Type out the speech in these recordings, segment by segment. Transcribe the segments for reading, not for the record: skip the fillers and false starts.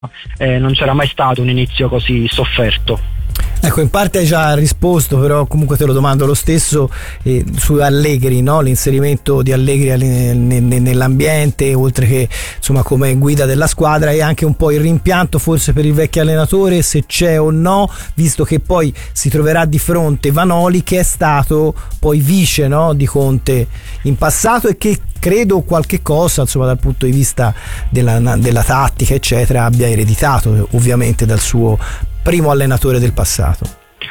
non c'era mai stato un inizio così sofferto. Ecco, in parte hai già risposto, però comunque te lo domando lo stesso, su Allegri, no? L'inserimento di Allegri nell'ambiente, oltre che insomma come guida della squadra, e anche un po' il rimpianto forse per il vecchio allenatore, se c'è o no, visto che poi si troverà di fronte Vanoli, che è stato poi vice, no, di Conte in passato, e che credo qualche cosa, insomma, dal punto di vista della tattica eccetera abbia ereditato ovviamente dal suo primo allenatore del passato.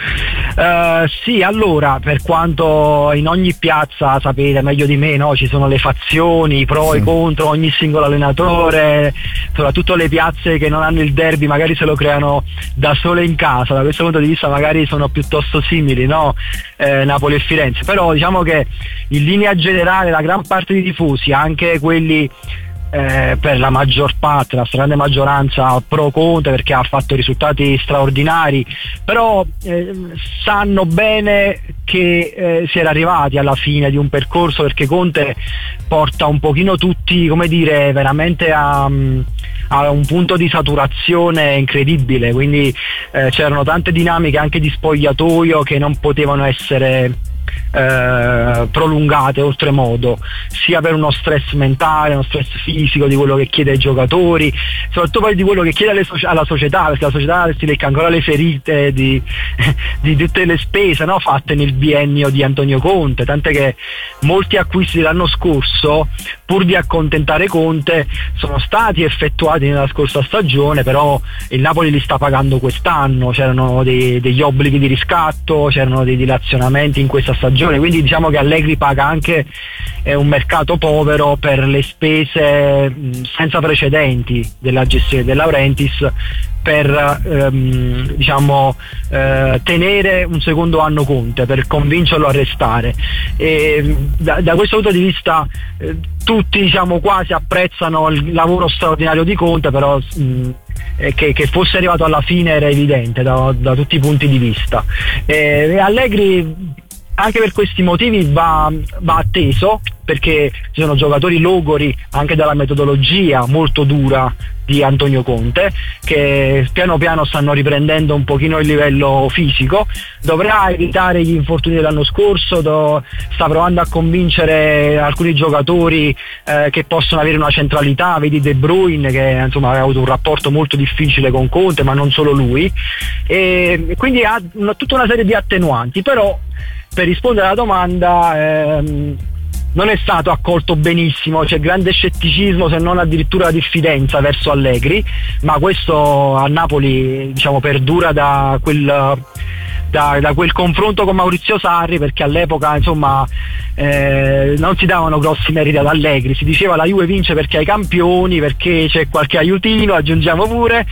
Sì, allora, per quanto in ogni piazza, sapete meglio di me, no? Ci sono le fazioni, i pro e i contro ogni singolo allenatore, soprattutto le piazze che non hanno il derby magari se lo creano da sole in casa. Da questo punto di vista magari sono piuttosto simili, no? Napoli e Firenze, però diciamo che in linea generale la gran parte dei tifosi, anche quelli per la maggior parte, la stragrande maggioranza pro Conte, perché ha fatto risultati straordinari, però sanno bene che si era arrivati alla fine di un percorso, perché Conte porta un pochino tutti, come dire, veramente a un punto di saturazione incredibile, quindi c'erano tante dinamiche anche di spogliatoio che non potevano essere prolungate oltremodo, sia per uno stress mentale, uno stress fisico di quello che chiede ai giocatori, soprattutto poi di quello che chiede alla società, perché la società si lecca ancora le ferite di tutte le spese, no, fatte nel biennio di Antonio Conte, tant'è che molti acquisti dell'anno scorso, pur di accontentare Conte, sono stati effettuati nella scorsa stagione, però il Napoli li sta pagando quest'anno, c'erano degli obblighi di riscatto, c'erano dei dilazionamenti in questa stagione, quindi diciamo che Allegri paga anche un mercato povero per le spese senza precedenti della gestione De Laurentiis, per tenere un secondo anno Conte, per convincerlo a restare, e da questo punto di vista tutti, diciamo, quasi apprezzano il lavoro straordinario di Conte, però che fosse arrivato alla fine era evidente da tutti i punti di vista, e Allegri anche per questi motivi va atteso, perché ci sono giocatori logori anche dalla metodologia molto dura di Antonio Conte, che piano piano stanno riprendendo un pochino il livello fisico. Dovrà evitare gli infortuni dell'anno scorso, sta provando a convincere alcuni giocatori che possono avere una centralità, vedi De Bruyne, che insomma aveva avuto un rapporto molto difficile con Conte, ma non solo lui, e quindi ha tutta una serie di attenuanti. Però, per rispondere alla domanda, non è stato accolto benissimo, c'è grande scetticismo, se non addirittura diffidenza verso Allegri, ma questo a Napoli, diciamo, perdura da quel confronto con Maurizio Sarri, perché all'epoca insomma non si davano grossi meriti ad Allegri, si diceva la Juve vince perché ha i campioni, perché c'è qualche aiutino, aggiungiamo pure,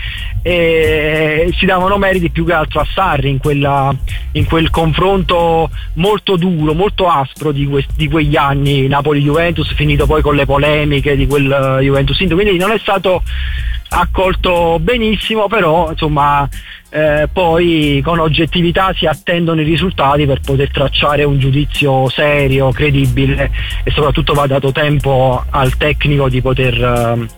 e si davano meriti più che altro a Sarri in quel confronto molto duro, molto aspro di quegli anni Napoli-Juventus, finito poi con le polemiche di quel Juventus-Inter, quindi non è stato accolto benissimo, però insomma poi con oggettività si attendono i risultati per poter tracciare un giudizio serio, credibile, e soprattutto va dato tempo al tecnico di potersi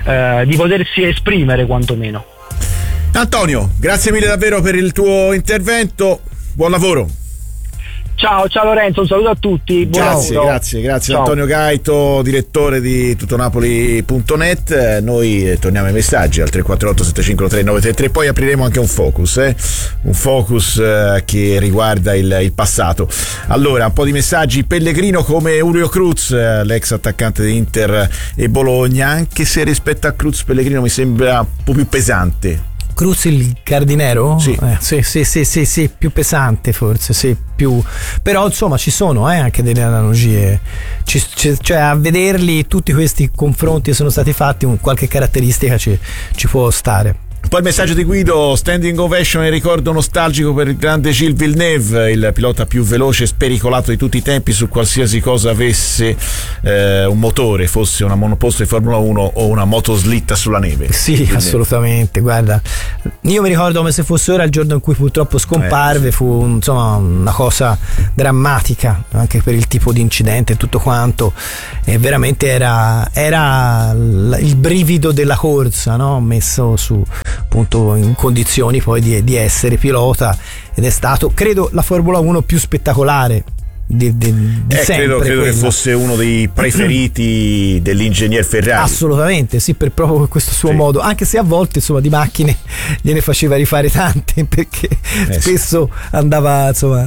esprimere quantomeno. Antonio, grazie mille davvero per il tuo intervento, buon lavoro. Ciao Lorenzo, un saluto a tutti. Grazie. Ciao. Antonio Gaito, direttore di tutonapoli.net. Noi torniamo ai messaggi al 348 7513 933, poi apriremo anche un focus che riguarda il passato. Allora, un po' di messaggi. Pellegrino come Julio Cruz, l'ex attaccante di Inter e Bologna, anche se rispetto a Cruz Pellegrino mi sembra un po' più pesante. Cruz il cardinero? Sì. Sì, più pesante forse, sì, più. Però insomma ci sono anche delle analogie, cioè a vederli tutti questi confronti che sono stati fatti, qualche caratteristica ci può stare. Poi il messaggio di Guido: standing ovation e ricordo nostalgico per il grande Gilles Villeneuve, il pilota più veloce e spericolato di tutti i tempi su qualsiasi cosa avesse un motore, fosse una monoposto di Formula 1 o una motoslitta sulla neve. Sì, Villeneuve. Assolutamente, guarda, io mi ricordo come se fosse ora il giorno in cui purtroppo scomparve, fu insomma una cosa drammatica anche per il tipo di incidente e tutto quanto, e veramente era il brivido della corsa, no? Messo su appunto in condizioni poi di essere pilota, ed è stato, credo, la Formula 1 più spettacolare di sempre. Credo che fosse uno dei preferiti dell'ingegner Ferrari. Assolutamente, sì, per proprio questo suo modo, anche se a volte insomma di macchine gliene faceva rifare tante, perché spesso andava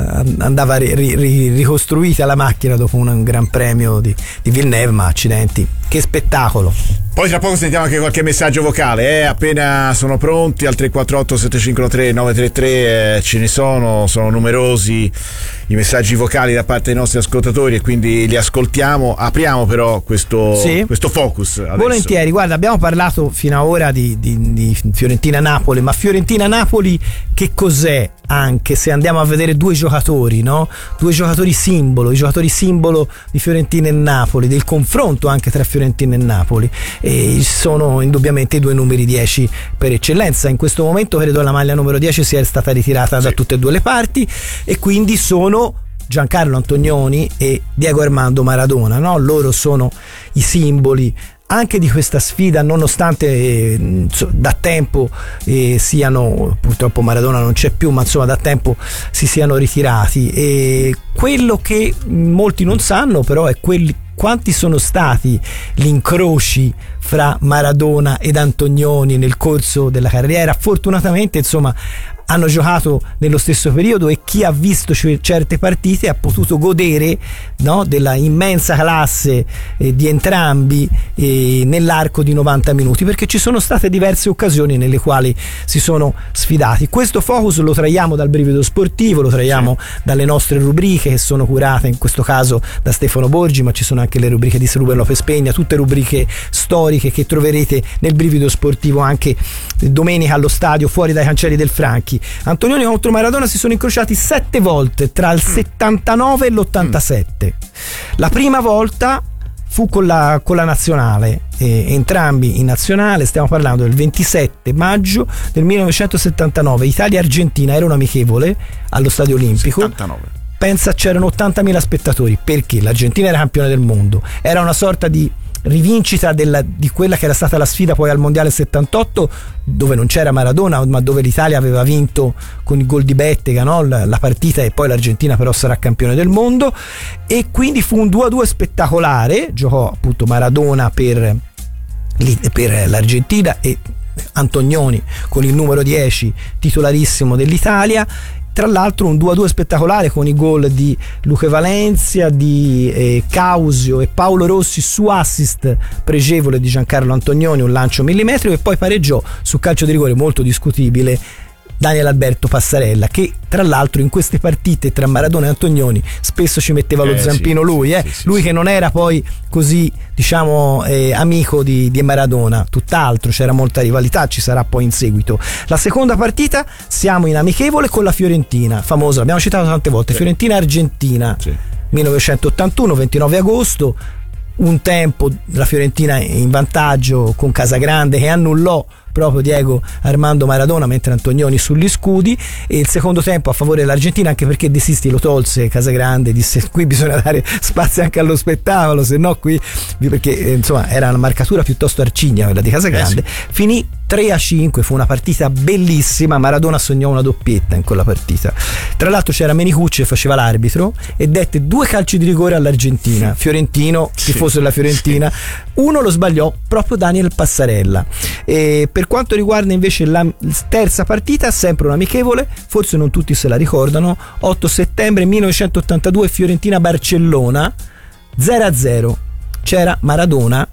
ricostruita la macchina dopo un gran premio di Villeneuve, ma accidenti, che spettacolo. Poi tra poco sentiamo anche qualche messaggio vocale, appena sono pronti al 348 7513 933, ce ne sono numerosi i messaggi vocali da parte dei nostri ascoltatori e quindi li ascoltiamo. Apriamo però questo focus adesso. Volentieri, guarda, abbiamo parlato fino ad ora di Fiorentina-Napoli, ma Fiorentina-Napoli che cos'è? Anche se andiamo a vedere due giocatori, no? Due giocatori simbolo, i giocatori simbolo di Fiorentina e Napoli, del confronto anche tra Fiorentina e Napoli, e sono indubbiamente i due numeri 10 per eccellenza. In questo momento credo la maglia numero 10 sia stata ritirata da tutte e due le parti, e quindi sono Giancarlo Antonioni e Diego Armando Maradona, no? Loro sono i simboli anche di questa sfida, nonostante da tempo siano, purtroppo Maradona non c'è più, ma insomma da tempo si siano ritirati. E quello che molti non sanno però è quanti sono stati gli incroci fra Maradona ed Antonioni nel corso della carriera. Fortunatamente insomma hanno giocato nello stesso periodo, e chi ha visto certe partite ha potuto godere, no, della immensa classe di entrambi nell'arco di 90 minuti, perché ci sono state diverse occasioni nelle quali si sono sfidati. Questo focus lo traiamo dal Brivido Sportivo, lo traiamo dalle nostre rubriche che sono curate in questo caso da Stefano Borgi, ma ci sono anche le rubriche di Ruben Lopez Pegna, tutte rubriche storiche che troverete nel Brivido Sportivo anche domenica allo stadio fuori dai cancelli del Franchi. Antonioni contro Maradona si sono incrociati 7 volte tra il 79 e l'87. La prima volta fu con la nazionale, entrambi in nazionale. Stiamo parlando del 27 maggio del 1979. Italia-Argentina era un amichevole allo Stadio Olimpico. 79. Pensa, c'erano 80.000 spettatori, perché l'Argentina era campione del mondo, era una sorta di rivincita di quella che era stata la sfida poi al mondiale 78, dove non c'era Maradona, ma dove l'Italia aveva vinto con il gol di Bettega, no? la partita, e poi l'Argentina però sarà campione del mondo, e quindi fu un 2-2 spettacolare. Giocò appunto Maradona per l'Argentina e Antonioni con il numero 10 titolarissimo dell'Italia. Tra l'altro un 2-2 spettacolare con i gol di Luca Valencia, di Causio e Paolo Rossi su assist pregevole di Giancarlo Antonioni, un lancio millimetrico, e poi pareggiò su calcio di rigore molto discutibile Daniel Alberto Passarella, che tra l'altro in queste partite tra Maradona e Antonioni spesso ci metteva lo zampino lui che non era poi così, diciamo, amico di Maradona, tutt'altro, c'era molta rivalità, ci sarà poi in seguito. La seconda partita siamo in amichevole con la Fiorentina, famosa, l'abbiamo citato tante volte, Fiorentina-Argentina, 1981, 29 agosto. Un tempo la Fiorentina in vantaggio con Casagrande che annullò proprio Diego Armando Maradona, mentre Antonioni sugli scudi, e il secondo tempo a favore dell'Argentina, anche perché De Sisti lo tolse Casagrande, disse qui bisogna dare spazio anche allo spettacolo, se no qui, perché insomma era una marcatura piuttosto arcigna quella di Casagrande. Finì 3-5, fu una partita bellissima. Maradona sognò una doppietta in quella partita. Tra l'altro c'era Menicucci che faceva l'arbitro e dette 2 calci di rigore all'Argentina. Fiorentino, tifoso della Fiorentina, uno lo sbagliò proprio Daniel Passarella. E per quanto riguarda invece la terza partita, sempre un amichevole, forse non tutti se la ricordano, 8 settembre 1982, Fiorentina-Barcellona, 0-0. C'era Maradona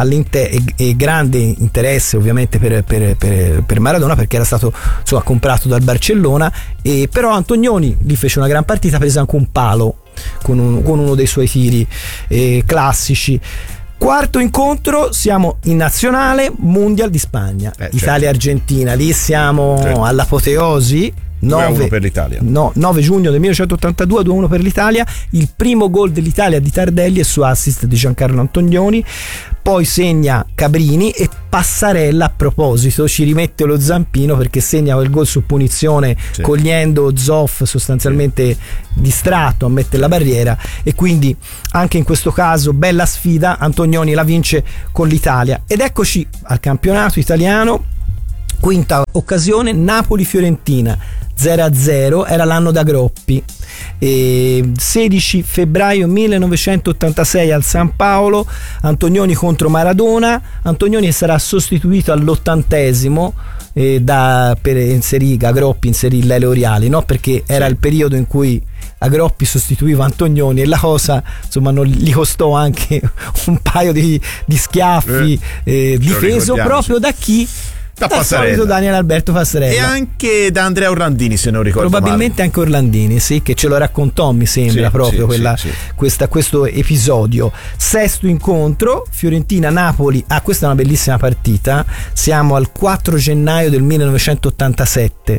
e grande interesse ovviamente per Maradona, perché era stato comprato dal Barcellona, e però Antonioni lì fece una gran partita, prese anche un palo con uno dei suoi tiri classici. Quarto incontro, siamo in nazionale, Mondial di Spagna, Italia-Argentina, lì siamo all'apoteosi. 2-1 per l'Italia. 9 giugno del 1982, 2-1 per l'Italia. Il primo gol dell'Italia di Tardelli è su assist di Giancarlo Antonioni, poi segna Cabrini e Passarella, a proposito, ci rimette lo zampino perché segna quel gol su punizione, cogliendo Zoff sostanzialmente distratto a mettere la barriera, e quindi anche in questo caso bella sfida, Antonioni la vince con l'Italia. Ed eccoci al campionato italiano, quinta occasione, Napoli-Fiorentina 0-0, era l'anno da Groppi. 16 febbraio 1986 al San Paolo, Antonioni contro Maradona. Antonioni sarà sostituito all'80esimo per Groppi inserì Lele Oriali, no? Perché era il periodo in cui Groppi sostituiva Antonioni e la cosa insomma non gli costò anche un paio di schiaffi, difeso proprio da chi? Da Passarella. Daniel Alberto Passarella, e anche da Andrea Orlandini, se non ricordo probabilmente male. Anche Orlandini, sì, che ce lo raccontò, mi sembra, proprio questo episodio. Sesto incontro, Fiorentina-Napoli. Questa è una bellissima partita, siamo al 4 gennaio del 1987.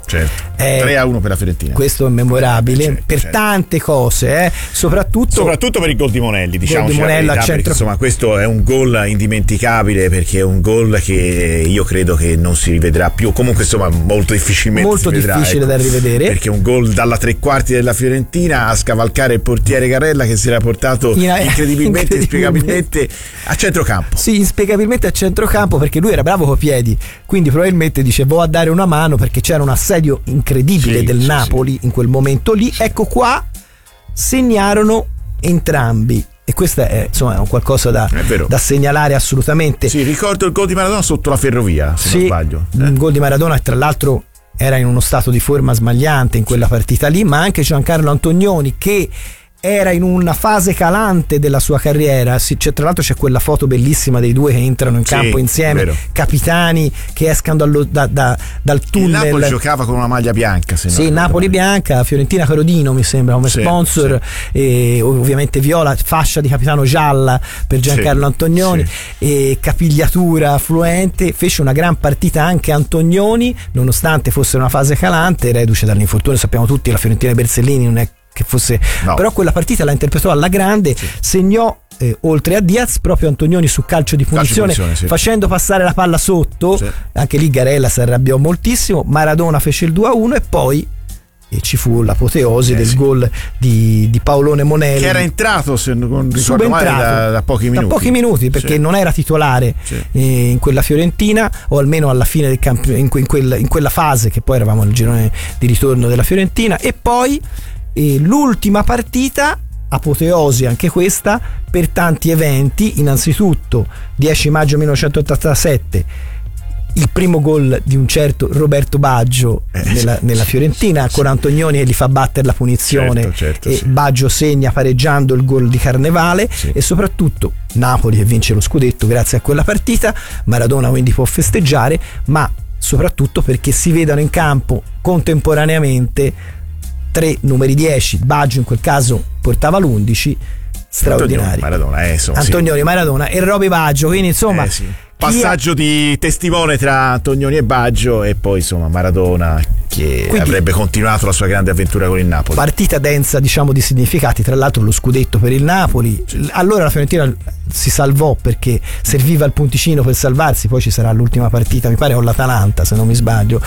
3-1 per la Fiorentina. Questo è memorabile per tante cose, soprattutto per il gol di Monelli, diciamo, di Monelli al centro. Insomma, questo è un gol indimenticabile, perché è un gol che io credo che non si rivedrà più, comunque insomma molto difficilmente difficile da rivedere, perché un gol dalla tre quarti della Fiorentina a scavalcare il portiere Carrella, che si era portato incredibilmente, inspiegabilmente a centrocampo. Sì, inspiegabilmente a centrocampo, perché lui era bravo coi piedi, quindi probabilmente dice vo a dare una mano, perché c'era un assedio incredibile del Napoli in quel momento lì. Ecco qua, segnarono entrambi. E questo è insomma un qualcosa da segnalare assolutamente. Sì, ricordo il gol di Maradona sotto la Ferrovia, se non sbaglio. Un gol di Maradona, tra l'altro era in uno stato di forma smagliante in quella partita lì, ma anche Giancarlo Antonioni, che era in una fase calante della sua carriera. Tra l'altro c'è quella foto bellissima dei due che entrano in campo insieme, capitani che escano dal tunnel. Il Napoli giocava con una maglia bianca, Napoli bianca, Fiorentina Carodino mi sembra come sponsor, e ovviamente viola, fascia di capitano gialla per Giancarlo Antonioni, e capigliatura fluente. Fece una gran partita anche Antonioni, nonostante fosse una fase calante, reduce dall'infortunio. Sappiamo tutti, la Fiorentina di Bersellini non è che fosse, però quella partita la interpretò alla grande, segnò oltre a Diaz proprio Antonioni su calcio di punizione, facendo passare la palla sotto. Anche lì Garella si arrabbiò moltissimo. Maradona fece il 2-1 e poi ci fu l'apoteosi del gol di Paolone Monelli, che era entrato, se non ricordo male, da pochi minuti, perché non era titolare in quella Fiorentina, o almeno alla fine del in quella fase, che poi eravamo al girone di ritorno della Fiorentina. E poi l'ultima partita, apoteosi anche questa per tanti eventi. Innanzitutto 10 maggio 1987, il primo gol di un certo Roberto Baggio nella Fiorentina, con Antonioni che gli fa battere la punizione, Baggio segna pareggiando il gol di Carnevale, e soprattutto Napoli che vince lo scudetto grazie a quella partita. Maradona quindi può festeggiare, ma soprattutto perché si vedano in campo contemporaneamente tre numeri 10. Baggio in quel caso portava l'11, straordinario. Antonioni, Maradona e Roby Baggio, quindi insomma passaggio di testimone tra Antonioni e Baggio, e poi insomma Maradona che avrebbe continuato la sua grande avventura con il Napoli. Partita densa, diciamo, di significati, tra l'altro lo scudetto per il Napoli. Allora la Fiorentina si salvò perché serviva il punticino per salvarsi, poi ci sarà l'ultima partita, mi pare con l'Atalanta se non mi sbaglio,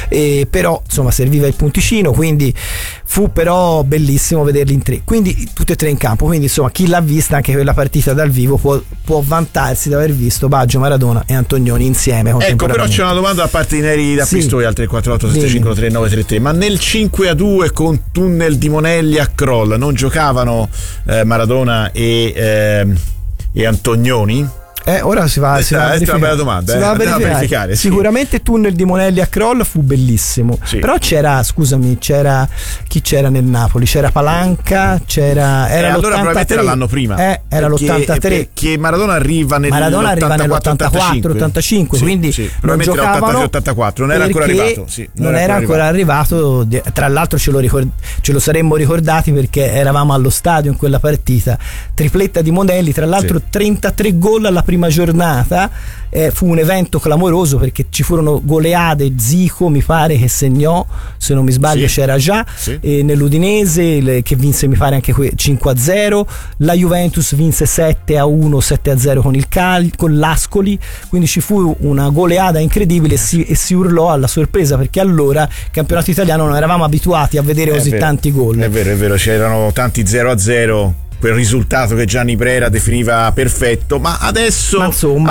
però insomma serviva il punticino, quindi fu però bellissimo vederli in tre, quindi tutti e tre in campo. Quindi insomma chi l'ha vista anche quella partita dal vivo può vantarsi di aver visto Baggio, Maradona e Antonioni insieme. Ecco, però c'è una domanda da parte di Neri da Pistoia al 348-753933. Ma nel 5-2 con tunnel di Monelli a Kroll non giocavano Maradona e Antonioni? Ora si va a verificare. Questa è una bella domanda. Si va a verificare. Sì. Sicuramente il tunnel di Monelli a Kroll fu bellissimo. Sì. Però chi c'era nel Napoli? C'era Palanca, era allora probabilmente era l'anno prima. Era l'83. Perché Maradona arriva nell'84-85, quindi non giocavano 84, non era ancora arrivato. Non era ancora arrivato. Tra l'altro ce lo saremmo ricordati perché eravamo allo stadio in quella partita. Tripletta di Monelli, tra l'altro 33 gol alla prima giornata. Fu un evento clamoroso perché ci furono goleade. Zico mi pare che segnò, se non mi sbaglio c'era già nell'Udinese che vinse mi pare anche 5-0, la Juventus vinse 7-1, 7-0 con l'Ascoli, quindi ci fu una goleada incredibile e si urlò alla sorpresa perché allora il campionato italiano non eravamo abituati a vedere così tanti gol. È vero, c'erano tanti 0-0, quel risultato che Gianni Brera definiva perfetto, ma adesso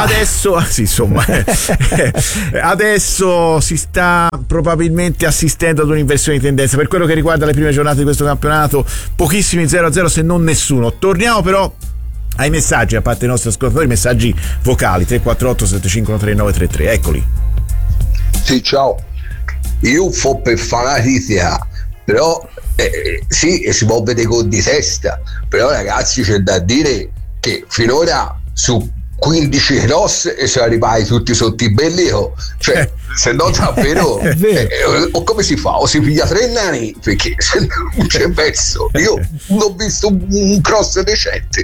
adesso si sta probabilmente assistendo ad un'inversione di tendenza per quello che riguarda le prime giornate di questo campionato. Pochissimi 0-0 se non nessuno. Torniamo però ai messaggi, a parte i nostri ascoltatori, messaggi vocali 348 753 933, eccoli. Sì, ciao, io fo per fanatica, però sì, si può vedere con di testa, però ragazzi c'è da dire che finora su 15 cross e sono arrivati tutti sotto i bellico, cioè se no davvero o come si fa? O si piglia 3 nani, perché se non c'è verso. Io non ho visto un cross decente.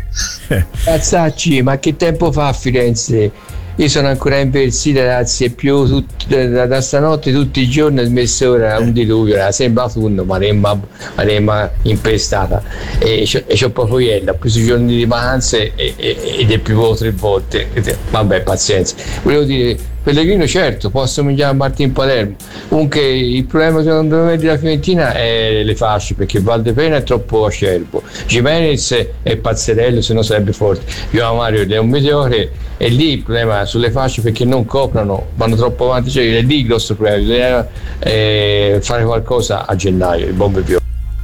Cazzacci, ma che tempo fa a Firenze? Io sono ancora inversito, ragazzi, e più da stanotte tutti i giorni, a mezz'ora un diluvio, sembra funno, ma remma impestata e c'ho proprio ieri, ho preso i giorni di vacanze ed è più 3 volte, vabbè, pazienza. Volevo dire, Pellegrino certo può assomigliare a Martin Palermo, comunque il problema secondo me della Fiorentina è le fasce, perché Valdepena è troppo acerbo, Gimenez è pazzerello, se no sarebbe forte, Joao Mario è un meteore, e lì il problema sulle fasce perché non coprono, vanno troppo avanti, cioè è lì il grosso problema, fare qualcosa a gennaio, il bombe viola.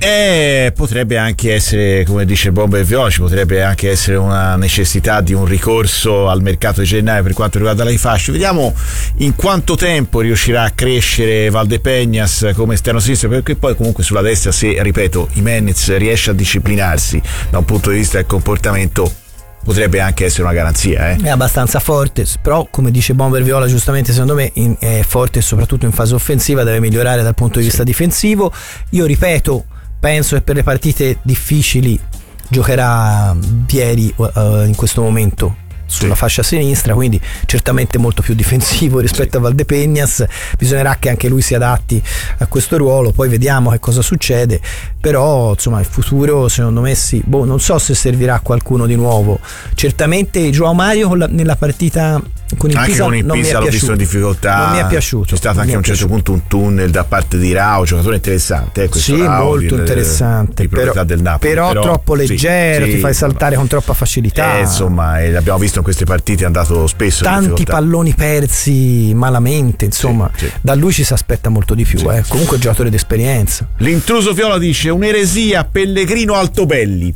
Potrebbe anche essere, come dice Bomba e Viola, ci potrebbe anche essere una necessità di un ricorso al mercato di gennaio per quanto riguarda le fasce. Vediamo in quanto tempo riuscirà a crescere Valdepeñas come esterno sinistro, perché poi comunque sulla destra, se ripeto Jimenez riesce a disciplinarsi da un punto di vista del comportamento, potrebbe anche essere una garanzia. È abbastanza forte, però come dice Bomber Viola giustamente, secondo me è forte soprattutto in fase offensiva, deve migliorare dal punto di vista difensivo. Io ripeto, penso che per le partite difficili giocherà Vieri in questo momento sulla fascia sinistra, quindi certamente molto più difensivo rispetto a Valdepeñas. Bisognerà che anche lui si adatti a questo ruolo, poi vediamo che cosa succede, però insomma il futuro secondo me sì. Non so se servirà a qualcuno di nuovo. Certamente Joao Mario nella partita con il Pisa, con il Pisa l'ho visto in difficoltà, non mi è piaciuto, c'è stato anche a un certo punto un tunnel da parte di Rao, giocatore interessante, sì, molto interessante, proprietà del Napoli, però troppo leggero, ti fai saltare con troppa facilità, insomma, l'abbiamo visto in queste partite, è andato spesso tanti palloni persi malamente, insomma da lui ci si aspetta molto di più, comunque giocatore d'esperienza. L'intruso Viola dice un'eresia Pellegrino Altobelli,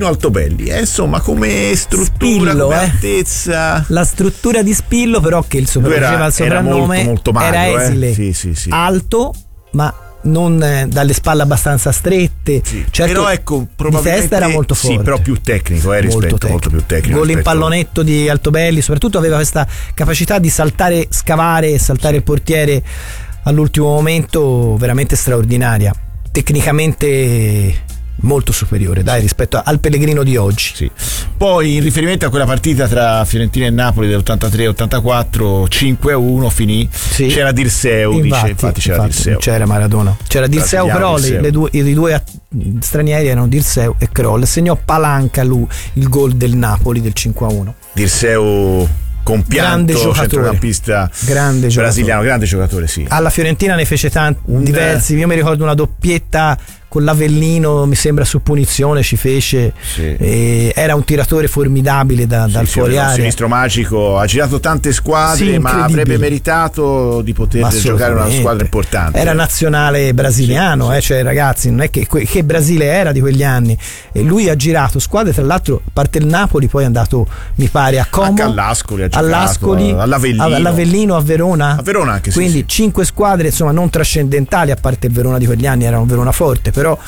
insomma come struttura, Spillo, come altezza, la struttura di Spillo, però che il soprannome era molto magro, era esile, alto ma non dalle spalle abbastanza strette, certo, però ecco, probabilmente di testa era molto forte, però più tecnico, molto più tecnico. Gol in pallonetto di Altobelli, soprattutto aveva questa capacità di saltare, scavare e saltare il portiere all'ultimo momento, veramente straordinaria, tecnicamente molto superiore rispetto al Pellegrino di oggi. Poi in riferimento a quella partita tra Fiorentina e Napoli dell'83-84 5-1 finì, c'era Dirseu, infatti c'era Dirseu, c'era Maradona, c'era Dirseu, però i due stranieri erano Dirseu e Kroll. Segnò Palanca il gol del Napoli del 5-1. Dirseu compianto, centrocampista brasiliano, grande giocatore, sì. Alla Fiorentina ne fece diversi, io mi ricordo una doppietta con l'Avellino, mi sembra su punizione ci fece, era un tiratore formidabile dal fuori area. Un sinistro magico, ha girato tante squadre, ma avrebbe meritato di poter giocare in una squadra importante. Era nazionale brasiliano, cioè ragazzi, non è che Brasile era di quegli anni, e lui ha girato squadre, tra l'altro a parte il Napoli, poi è andato mi pare a Como, all'Ascoli, all'Avellino, a Verona anche, quindi 5 squadre insomma non trascendentali, a parte il Verona di quegli anni, era un Verona forte, però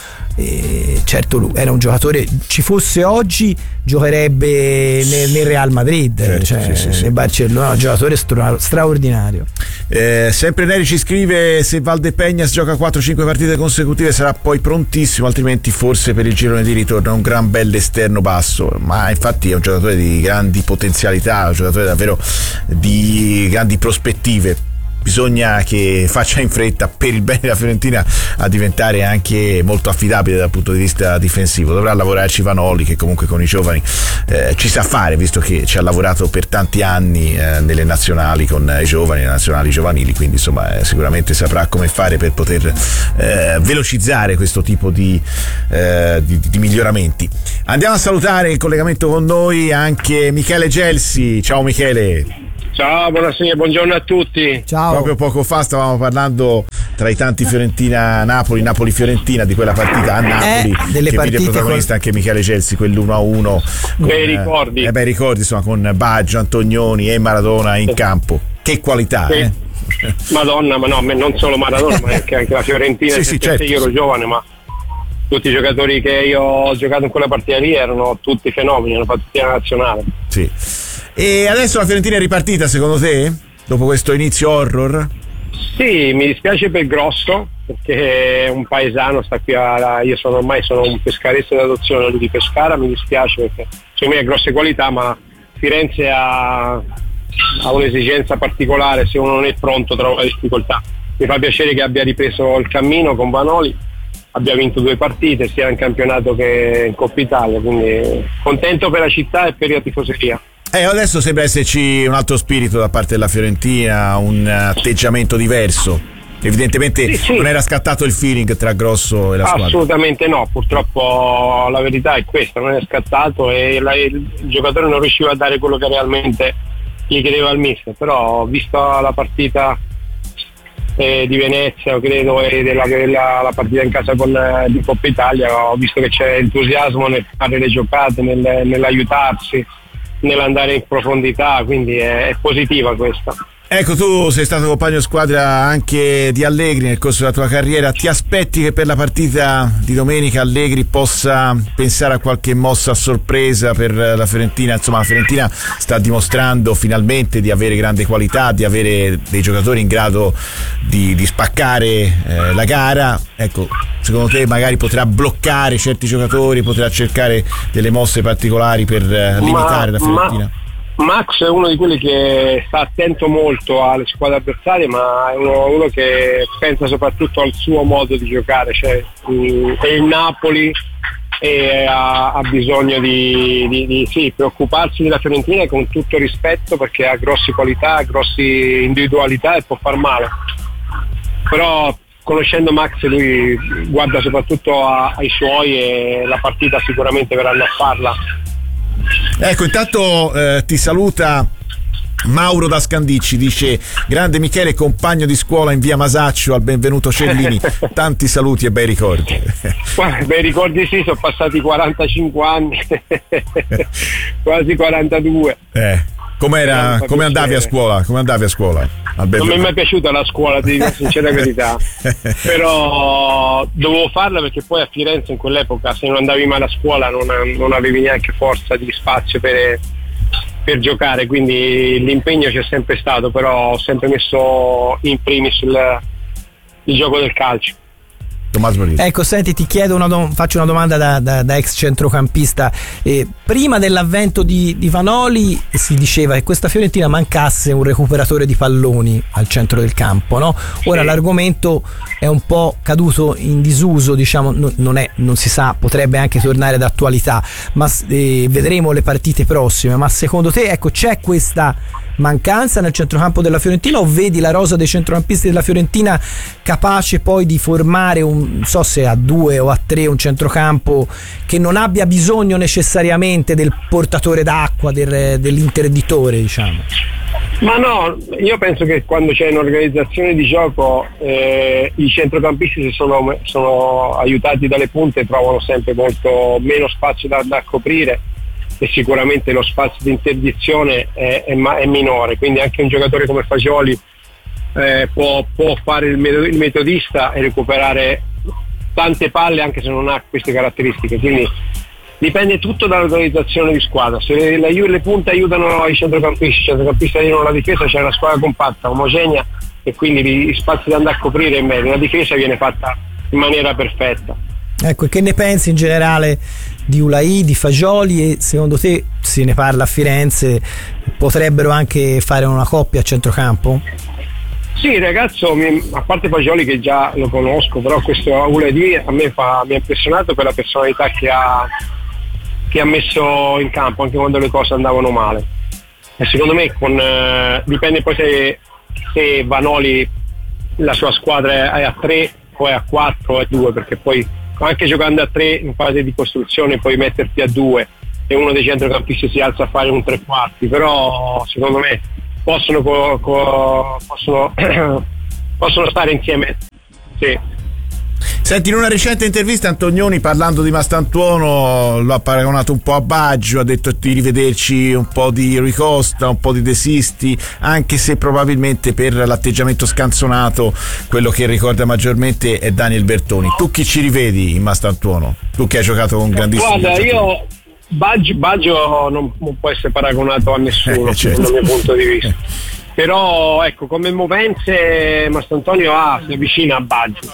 certo lui era un giocatore, ci fosse oggi giocherebbe nel Real Madrid, nel Barcellona, un giocatore straordinario. Sempre Neri ci scrive: se Valdepeñas gioca 4-5 partite consecutive sarà poi prontissimo, altrimenti forse per il girone di ritorno è un gran bel esterno basso, ma infatti è un giocatore di grandi potenzialità, un giocatore davvero di grandi prospettive. Bisogna che faccia in fretta, per il bene della Fiorentina, a diventare anche molto affidabile dal punto di vista difensivo. Dovrà lavorarci Vanoli, che comunque con i giovani ci sa fare, visto che ci ha lavorato per tanti anni nelle nazionali con i giovani, le nazionali giovanili, quindi insomma sicuramente saprà come fare per poter velocizzare questo tipo di miglioramenti. Andiamo a salutare in collegamento con noi anche Michele Gelsi. Ciao Michele. Ciao, buonasera, buongiorno a tutti. Ciao. Proprio poco fa stavamo parlando, tra i tanti Fiorentina-Napoli, Napoli-Fiorentina, di quella partita a Napoli, delle che vide protagonista anche Michele Gelsi, quell'1-1. Bei ricordi. Bei ricordi, insomma, con Baggio, Antonioni e Maradona in campo. Che qualità, Madonna, ma no, non solo Maradona, ma anche la Fiorentina. Certo. Io ero giovane, ma tutti i giocatori che io ho giocato in quella partita lì erano tutti fenomeni, hanno fatto tutti la nazionale. Sì. E adesso la Fiorentina è ripartita, secondo te? Dopo questo inizio horror? Sì, mi dispiace per Grosso, perché è un paesano, sta qui io sono un pescarese d'adozione, lui di Pescara, mi dispiace perché secondo me ha grosse qualità, ma Firenze ha un'esigenza particolare, se uno non è pronto trova difficoltà. Mi fa piacere che abbia ripreso il cammino con Vanoli, abbia vinto 2 partite sia in campionato che in Coppa Italia, quindi contento per la città e per la tifoseria. Adesso sembra esserci un altro spirito da parte della Fiorentina, un atteggiamento diverso. Evidentemente sì. Non era scattato il feeling tra Grosso e la squadra. Assolutamente no, purtroppo la verità è questa, non è scattato e il giocatore non riusciva a dare quello che realmente gli chiedeva il mister, però visto la partita di Venezia, credo, e la partita in casa di Coppa Italia, ho visto che c'è entusiasmo nel fare le giocate, nell'aiutarsi, nell'andare in profondità, quindi è positiva questa. Ecco, tu sei stato compagno di squadra anche di Allegri nel corso della tua carriera, ti aspetti che per la partita di domenica Allegri possa pensare a qualche mossa a sorpresa per la Fiorentina? Insomma, la Fiorentina sta dimostrando finalmente di avere grande qualità, di avere dei giocatori in grado di spaccare la gara. Ecco, secondo te magari potrà bloccare certi giocatori, potrà cercare delle mosse particolari per limitare la Fiorentina? Max è uno di quelli che sta attento molto alle squadre avversarie, ma è uno che pensa soprattutto al suo modo di giocare, cioè è il Napoli e ha bisogno di preoccuparsi della Fiorentina con tutto rispetto, perché ha grosse qualità, grosse individualità e può far male, però conoscendo Max lui guarda soprattutto ai suoi e la partita sicuramente verranno a farla. Ecco, intanto ti saluta Mauro da Scandicci, dice: grande Michele, compagno di scuola in via Masaccio al Benvenuto Cellini, tanti saluti e bei ricordi. Bei ricordi sì, sono passati 45 anni quasi 42. Come andavi a scuola? Come andavi a scuola? Non mi è mai piaciuta la scuola, ti dico la sincera verità, però dovevo farla perché poi a Firenze in quell'epoca se non andavi mai a scuola non avevi neanche forza di spazio per giocare, quindi l'impegno c'è sempre stato, però ho sempre messo in primis il gioco del calcio. Ecco, senti, ti chiedo faccio una domanda da ex centrocampista. Prima dell'avvento di Vanoli si diceva che questa Fiorentina mancasse un recuperatore di palloni al centro del campo, no? Ora l'argomento è un po' caduto in disuso, diciamo, non si sa, potrebbe anche tornare d'attualità, ma vedremo le partite prossime. Ma secondo te, ecco, c'è questa mancanza nel centrocampo della Fiorentina, o vedi la rosa dei centrocampisti della Fiorentina capace poi di formare non so se a 2 o a 3 un centrocampo che non abbia bisogno necessariamente del portatore d'acqua, dell'interditore, diciamo? Ma no, io penso che quando c'è un'organizzazione di gioco i centrocampisti, se sono aiutati dalle punte, trovano sempre molto meno spazio da coprire, e sicuramente lo spazio di interdizione è minore, quindi anche un giocatore come Fagioli può fare il metodista e recuperare tante palle anche se non ha queste caratteristiche, quindi dipende tutto dall'organizzazione di squadra. Se le punte aiutano i centrocampisti aiutano la difesa, c'è una squadra compatta, omogenea, e quindi gli spazi da andare a coprire è meglio, la difesa viene fatta in maniera perfetta. Ecco, e che ne pensi in generale di Ulai, di Fagioli, e secondo te, se ne parla a Firenze, potrebbero anche fare una coppia a centrocampo? Sì, ragazzo, a parte Fagioli che già lo conosco, però questo Ulai a me mi ha impressionato per la personalità che ha messo in campo anche quando le cose andavano male, e secondo me dipende poi se Vanoli la sua squadra è a 3 o è a 4 o a 2, perché poi anche giocando a 3 in fase di costruzione puoi metterti a 2 e uno dei centrocampisti si alza a fare un 3/4, però secondo me possono stare insieme. Sì. Senti, in una recente intervista Antonioni, parlando di Mastantuono, lo ha paragonato un po' a Baggio, ha detto di rivederci un po' di Rui Costa, un po' di De Sisti, anche se probabilmente per l'atteggiamento scanzonato quello che ricorda maggiormente è Daniel Bertoni. Tu chi ci rivedi in Mastantuono? Tu che hai giocato con grandissimi Guarda, io Baggio non può essere paragonato a nessuno, certo, dal mio punto di vista. Però ecco, come movenze Mastantuono si avvicina a Baggio.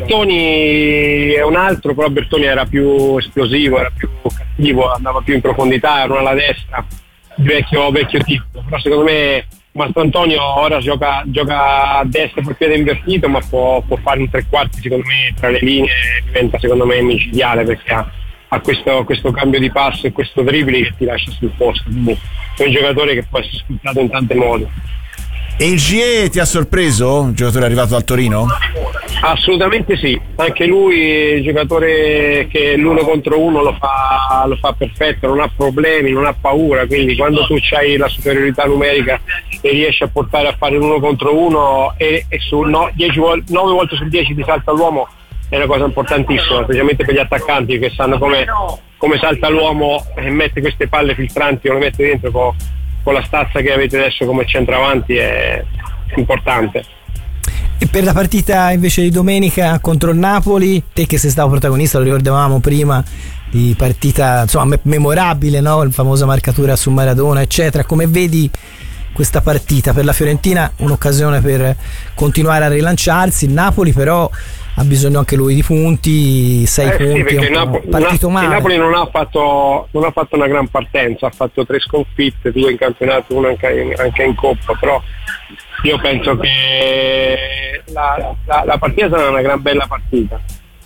Bertoni è un altro, però Bertoni era più esplosivo, era più cattivo, andava più in profondità, era una alla destra, vecchio tipo. Però secondo me Mastantuono ora gioca a destra col piede invertito, ma può fare un 3/4, secondo me tra le linee diventa secondo me micidiale, perché ha questo cambio di passo e questo dribbling che ti lascia sul posto. Quindi è un giocatore che può essere sfruttato in tanti modi. E il GE ti ha sorpreso? Un giocatore arrivato dal Torino? Assolutamente sì, anche lui è un giocatore che l'1 contro 1 lo fa perfetto, non ha problemi, non ha paura, quindi quando tu hai la superiorità numerica e riesci a portare a fare l'1 contro 1 e su 9 volte su 10 ti salta l'uomo, è una cosa importantissima, specialmente per gli attaccanti che sanno come salta l'uomo e mette queste palle filtranti o le mette dentro con la stazza che avete adesso come centravanti, è importante. E per la partita invece di domenica contro il Napoli, te che sei stato protagonista, lo ricordavamo prima, di partita insomma memorabile, no? La famosa marcatura su Maradona eccetera, come vedi questa partita? Per la Fiorentina un'occasione per continuare a rilanciarsi, il Napoli però ha bisogno anche lui di punti, 6 punti, perché partito male. Il Napoli non ha fatto una gran partenza, ha fatto 3 sconfitte, 2 in campionato, 1 anche in Coppa, però io penso che la partita sarà una gran bella partita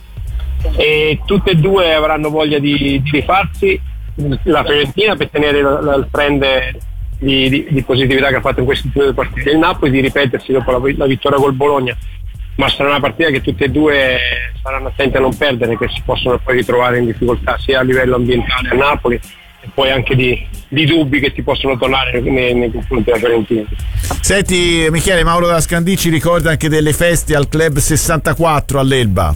e tutte e due avranno voglia di rifarsi. La Fiorentina per tenere il trend di positività che ha fatto in queste 2 partite, il Napoli di ripetersi dopo la vittoria col Bologna, ma sarà una partita che tutte e due saranno attenti a non perdere, che si possono poi ritrovare in difficoltà sia a livello ambientale a Napoli e poi anche di dubbi che ti possono tornare nei confronti della Fiorentina. Senti Michele, Mauro della Scandì ci ricorda anche delle feste al Club 64 all'Elba.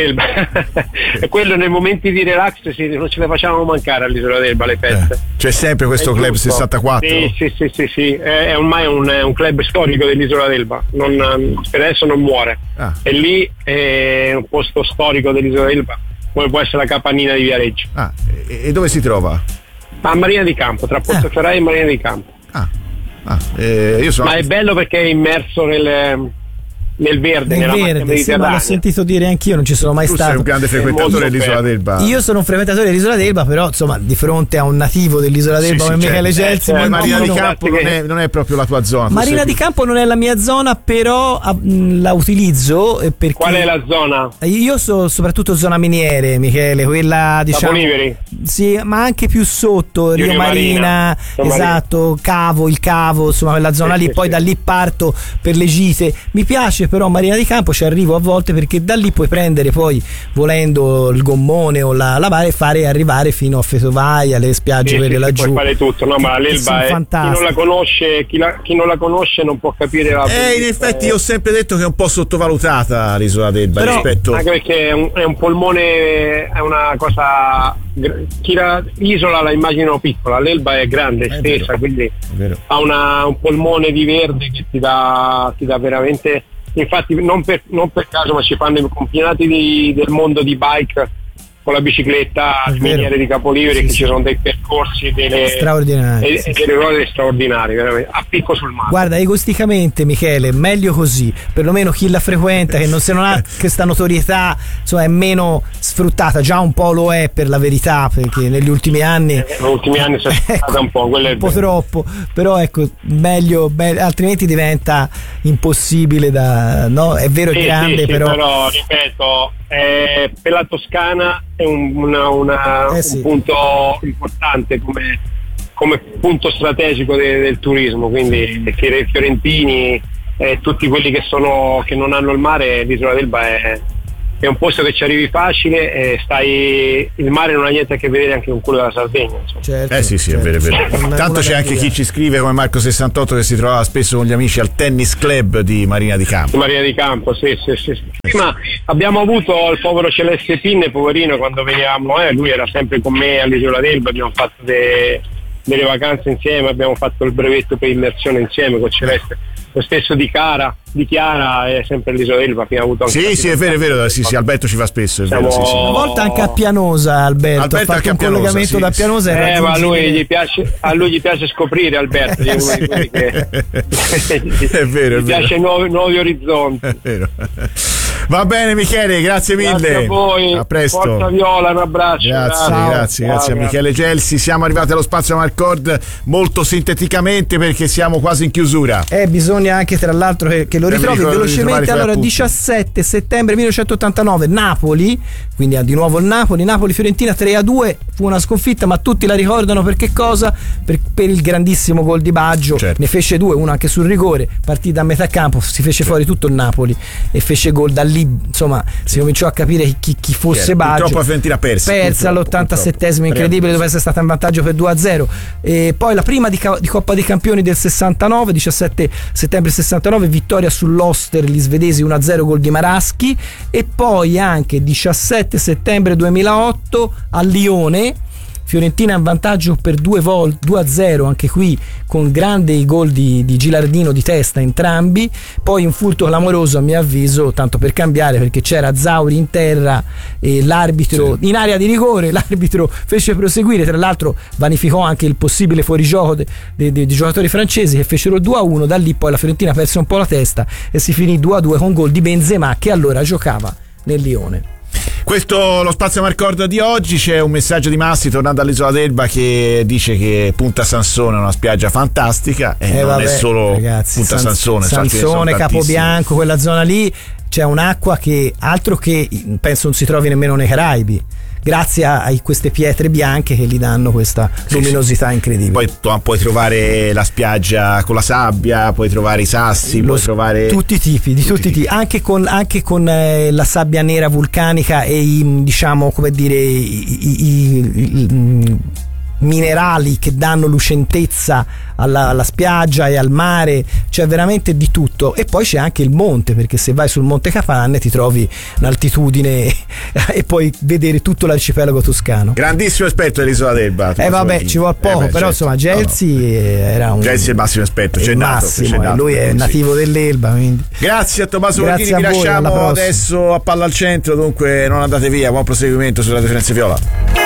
E quello nei momenti di relax non ce le facciamo mancare all'Isola d'Elba le feste. C'è sempre questo Club 64? Sì, è ormai un club storico dell'Isola d'Elba, per adesso non muore. E lì è un posto storico dell'Isola d'Elba, come può essere la Capannina di Viareggio. E dove si trova? A Marina di Campo, tra Portoferraio e Marina di Campo. Io sono... Ma è bello perché è immerso nel verde, nella macchia mediterranea. Sì, ma l'ho sentito dire anch'io, non ci sono mai stato. Tu sei un grande frequentatore dell'Isola d'Elba. Io sono un frequentatore dell'Isola d'Elba, però insomma di fronte a un nativo dell'Isola d'Elba come Michele Gelsi, Marina di Campo non è proprio la tua zona. Marina di Campo non è la mia zona, però la utilizzo perché... Qual è la zona? Io sono soprattutto zona miniere, Michele, quella diciamo... Capoliveri? Sì, ma anche più sotto, Rio Marina, esatto, il Cavo, insomma quella zona lì, poi da lì parto per le gite. Mi piace però Marina di Campo, ci arrivo a volte perché da lì puoi prendere poi volendo il gommone o la bara e arrivare fino a Fetovaia, alle spiagge quelle laggiù. Puoi fare tutto, no? Ma l'Elba è, chi non la conosce non può capire la in effetti io ho sempre detto che è un po' sottovalutata l'Isola d'Elba rispetto, anche perché è un polmone, è una cosa, l'isola la immagino piccola, l'Elba è grande, è stessa, quindi ha un polmone di verde che ti dà veramente. Infatti non per caso, ma ci fanno i campionati del mondo di bike con la bicicletta alle miniere di Capoliveri, che ci sono dei percorsi straordinari e delle cose straordinarie, veramente a picco sul mare. Guarda, egosticamente Michele, meglio così, perlomeno chi la frequenta, che se non ha questa notorietà, insomma, è meno sfruttata, già un po' lo è per la verità, perché negli ultimi anni si è sfruttata un po', un po' troppo, però ecco, meglio, altrimenti diventa impossibile no? È vero, è grande, però ripeto, per la Toscana è un punto importante come punto strategico del turismo, quindi che i fiorentini e tutti quelli che non hanno il mare, l'Isola d'Elba è un posto che ci arrivi facile e il mare non ha niente a che vedere anche con quello della Sardegna, certo, sì, certo. È vero. Tanto c'è anche chi ci scrive come Marco 68 che si trovava spesso con gli amici al tennis club di Marina di Campo. Marina di Campo, sì. Prima abbiamo avuto il povero Celeste Pinne, poverino, quando venivamo, lui era sempre con me all'Isola d'Elba, abbiamo fatto delle vacanze insieme, abbiamo fatto il brevetto per immersione insieme con Celeste. Lo stesso di Chiara è sempre all'Isola d'Elba, abbiamo avuto anche sì, è vero, sì, Alberto ci va spesso, è vero, sì. Una volta anche a Pianosa Alberto ha fatto un collegamento da Pianosa, ma a lui gli piace scoprire, Alberto, è uno di quelli che è vero, gli piace nuovi orizzonti. È vero. Va bene Michele, grazie mille. Grazie a voi. A presto. Forza Viola, un abbraccio. Grazie a Michele Gelsi. Siamo arrivati allo spazio Marcord molto sinteticamente perché siamo quasi in chiusura. Bisogna anche tra l'altro che lo ritrovi velocemente. Allora, 17 settembre 1989 Napoli, quindi di nuovo il Napoli Fiorentina 3-2, fu una sconfitta, ma tutti la ricordano per che cosa? Per il grandissimo gol di Baggio, certo. Ne fece 2, uno anche sul rigore, partita a metà campo, si fece fuori tutto il Napoli e fece gol da lì, insomma si cominciò a capire chi fosse Baggio. Purtroppo la Fiorentina persa all'87esimo, incredibile, dove essere stata in vantaggio per 2-0. E poi la prima di Coppa dei Campioni del 69, 17 settembre 69, vittoria sull'Oster, gli svedesi 1-0, gol di Maraschi. E poi anche 17 settembre 2008 a Lione, Fiorentina in vantaggio per 2-0, anche qui con grandi gol di Gilardino di testa entrambi. Poi un furto clamoroso, a mio avviso, tanto per cambiare, perché c'era Zauri in terra e l'arbitro in area di rigore, l'arbitro fece proseguire, tra l'altro vanificò anche il possibile fuorigioco dei giocatori francesi che fecero 2-1. Da lì poi la Fiorentina perse un po' la testa e si finì 2-2 con gol di Benzema, che allora giocava nel Lione. Questo lo spazio Marcord di oggi. C'è un messaggio di Massi tornando all'Isola d'Elba che dice che Punta Sansone è una spiaggia fantastica e non è solo, ragazzi, Punta Sansone, Capobianco, quella zona lì c'è un'acqua che altro che penso non si trovi nemmeno nei Caraibi, grazie a queste pietre bianche che gli danno questa luminosità incredibile. Poi puoi trovare la spiaggia con la sabbia, puoi trovare i sassi, puoi trovare tutti i tipi, tutti i tipi, anche con la sabbia nera vulcanica e i minerali che danno lucentezza alla spiaggia e al mare, c'è veramente di tutto. E poi c'è anche il monte, perché se vai sul Monte Capanne ti trovi un'altitudine e puoi vedere tutto l'arcipelago toscano. Grandissimo esperto dell'Isola d'Elba. Ci vuole poco, però insomma Gelsi era Gelsi è il massimo esperto, lui è nativo dell'Elba, quindi. Grazie a Tommaso Lucchini, vi lasciamo adesso a Palla al Centro, dunque non andate via, buon proseguimento sulla Radio Firenze Viola.